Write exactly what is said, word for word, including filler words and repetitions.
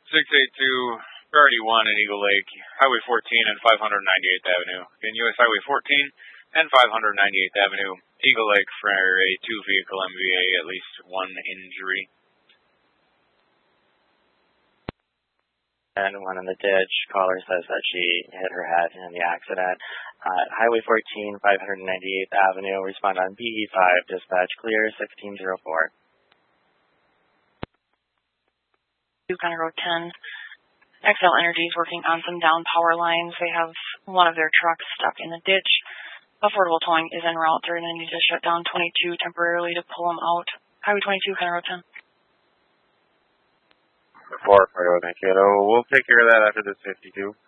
six eighty-two, Priority one in Eagle Lake, Highway fourteen and five hundred ninety-eighth Avenue. Again, U S Highway fourteen and five hundred ninety-eighth Avenue, Eagle Lake for a two-vehicle M V A, at least one injury. And one in the ditch. Caller says that she hit her head in the accident. Uh, Highway fourteen, five hundred ninety-eighth Avenue. Respond on B E five. Dispatch clear, sixteen oh four. County Road ten. Xcel Energy is working on some down power lines. They have one of their trucks stuck in the ditch. Affordable towing is en route. They're going to need to shut down twenty-two temporarily to pull them out. Highway twenty-two, County Road ten. four, County Road ten. We'll take care of that after this fifty-two.